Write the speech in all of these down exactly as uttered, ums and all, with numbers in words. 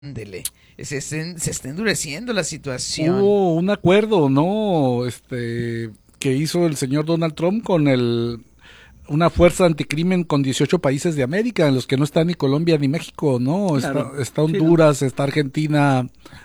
Ándele, se, se, se está endureciendo la situación. Hubo un acuerdo, ¿no? Este, que hizo el señor Donald Trump con el una fuerza anticrimen con dieciocho países de América, en los que no está ni Colombia ni México, ¿no? Claro. Está, está Honduras, sí, ¿no? Está Argentina,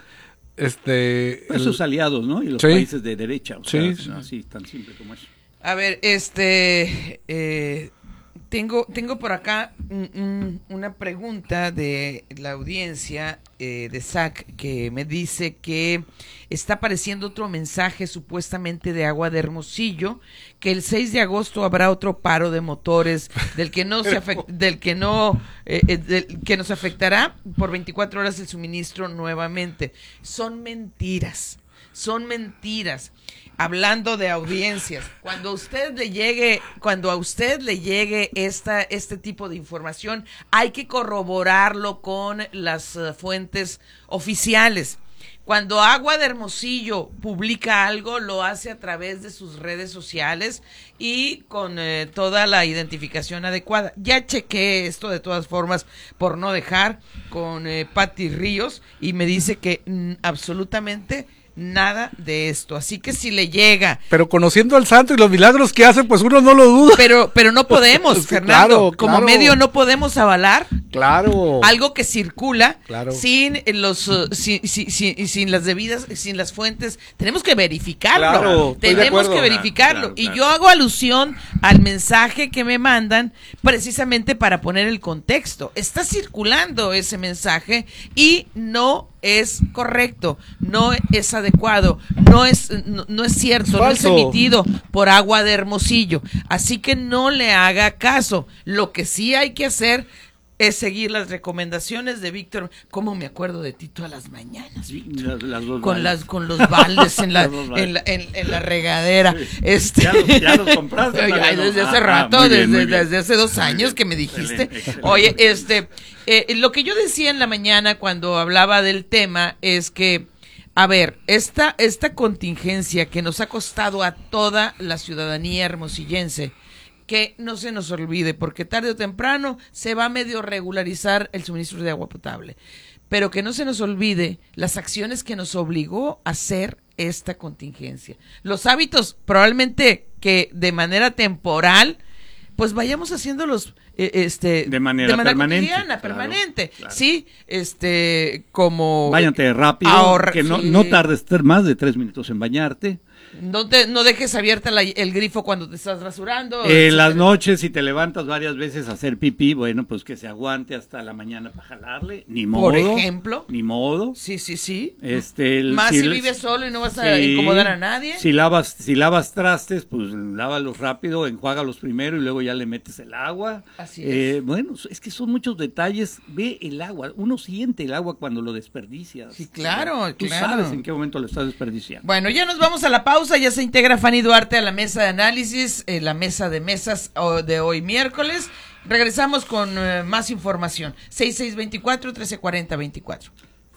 este... Pues el, sus aliados, ¿no? Y los sí, países de derecha, o sí, sea, no, así, tan simple como eso. A ver, este... Eh, tengo, tengo por acá un, un, una pregunta de la audiencia eh, de S A C que me dice que está apareciendo otro mensaje supuestamente de Agua de Hermosillo, que el seis de agosto habrá otro paro de motores del que no se afect, del que no eh, eh, del, que nos afectará por veinticuatro horas el suministro nuevamente. Son mentiras, son mentiras. Hablando de audiencias, cuando a usted le llegue, cuando a usted le llegue esta, este tipo de información, hay que corroborarlo con las uh, fuentes oficiales. Cuando Agua de Hermosillo publica algo, lo hace a través de sus redes sociales y con eh, toda la identificación adecuada. Ya chequé esto de todas formas, por no dejar, con eh, Pati Ríos, y me dice que mm, absolutamente nada de esto, así que si le llega... Pero conociendo al santo y los milagros que hace, pues uno no lo duda. Pero pero no podemos, sí, Fernando, claro, como claro. medio no podemos avalar claro. algo que circula claro. sin los uh, sin, sin, sin, sin las debidas, sin las fuentes. Tenemos que verificarlo, claro, tenemos que verificarlo. Claro, claro, y yo hago alusión al mensaje que me mandan precisamente para poner el contexto. Está circulando ese mensaje y no es correcto, no es adecuado, no es no, no es cierto, es no es emitido por Agua de Hermosillo, así que no le haga caso. Lo que sí hay que hacer es seguir las recomendaciones de Víctor. ¿Cómo me acuerdo de ti todas las mañanas, Víctor? Las, las con las con los baldes en la en la, en, en la regadera. Sí. Este ya, los, ya los compraste. Ay, desde hace ah, rato, ah, bien, desde, desde hace dos años que me dijiste. Excelente, excelente. Oye, este, eh, lo que yo decía en la mañana cuando hablaba del tema es que, a ver, esta esta contingencia que nos ha costado a toda la ciudadanía hermosillense, que no se nos olvide, porque tarde o temprano se va a medio regularizar el suministro de agua potable, pero que no se nos olvide las acciones que nos obligó a hacer esta contingencia. Los hábitos probablemente que de manera temporal, pues vayamos haciéndolos eh, este de manera, de manera permanente, cotidiana, claro, permanente, claro. Sí, este, como... Báñate rápido, ahorra, que no, sí. no tardes más de tres minutos en bañarte. No te, no dejes abierta la, el grifo cuando te estás rasurando. En eh, las noches, si te levantas varias veces a hacer pipí, bueno, pues que se aguante hasta la mañana para jalarle. Ni modo. Por ejemplo. Ni modo. Sí, sí, sí. Este, el, Más si, si vives solo y no vas a sí, incomodar a nadie. Si lavas, si lavas trastes, pues lávalos rápido, enjuágalos primero y luego ya le metes el agua. Así eh, es. Bueno, es que son muchos detalles. Ve el agua. Uno siente el agua cuando lo desperdicias. Sí, claro, Tú claro. sabes en qué momento lo estás desperdiciando. Bueno, ya nos vamos a la pausa. Ya se integra Fanny Duarte a la mesa de análisis, eh, la mesa de mesas oh, de hoy miércoles. Regresamos con eh, más información. seis seis dos cuatro, uno tres cuatro cero, veinticuatro.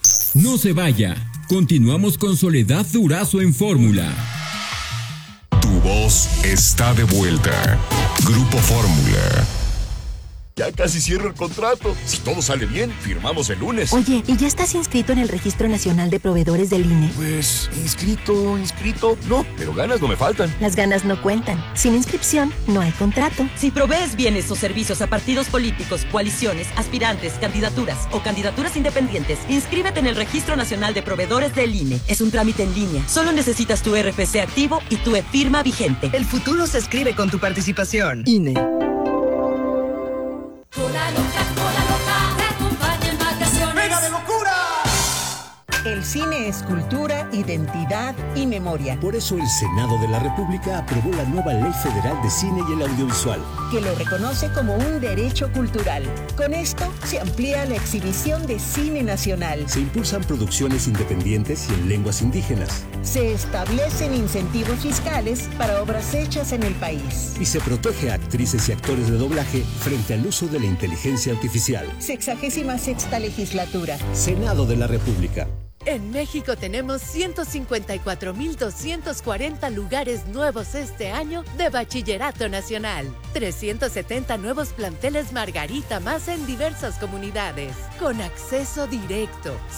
No se vaya. Continuamos con Soledad Durazo en Fórmula. Tu voz está de vuelta. Grupo Fórmula. Ya casi cierro el contrato. Si todo sale bien, firmamos el lunes. Oye, ¿y ya estás inscrito en el Registro Nacional de Proveedores del I N E? Pues, inscrito, inscrito, no, pero ganas no me faltan. Las ganas no cuentan. Sin inscripción, no hay contrato. Si provees bienes o servicios a partidos políticos, coaliciones, aspirantes, candidaturas o candidaturas independientes, inscríbete en el Registro Nacional de Proveedores del I N E. Es un trámite en línea. Solo necesitas tu R F C activo y tu e-firma vigente. El futuro se escribe con tu participación. I N E. Cola loca, cola loca, te acompaña en vacaciones. ¡Venga de locura! El cine es cultura, identidad y memoria. Por eso el Senado de la República aprobó la nueva Ley Federal de Cine y el Audiovisual, que lo reconoce como un derecho cultural. Con esto se amplía la exhibición de cine nacional. Se impulsan producciones independientes y en lenguas indígenas. Se establecen incentivos fiscales para obras hechas en el país. Y se protege a actrices y actores de doblaje frente al uso de la inteligencia artificial. Sexagésima sexta legislatura. Senado de la República. En México tenemos ciento cincuenta y cuatro mil doscientos cuarenta lugares nuevos este año de Bachillerato Nacional. trescientos setenta nuevos planteles Margarita más en diversas comunidades, con acceso directo,